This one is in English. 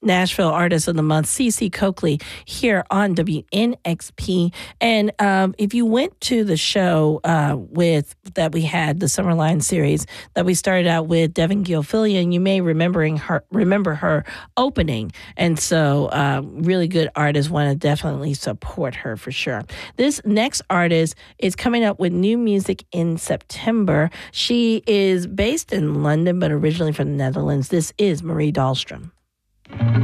Nashville Artist of the Month, CeCe Coakley, here on WNXP. And if you went to the show that we had, the Summerline series that we started out with Devin Gilfillian, you may remember her opening. And so really good artist, want to definitely support her for sure. This next artist is coming up with new music in September. She is based in London, but originally from the Netherlands. This is Marie Dahlstrom.